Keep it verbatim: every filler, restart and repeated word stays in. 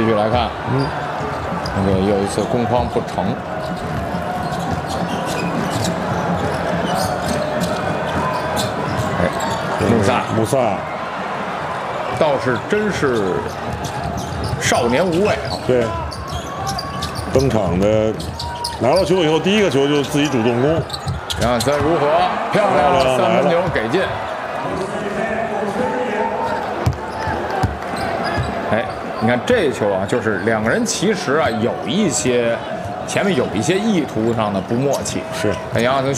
继续来看，嗯，那个又一次攻框不成。哎，穆萨， 穆萨倒是真是少年无畏啊！ 对，登场的拿到球以后，第一个球就自己主动攻。 杨汉森如何？漂亮，三分球给进。哎，你看这球啊，就是两个人其实啊有一些前面有一些意图上的不默契。 是， 杨汉森。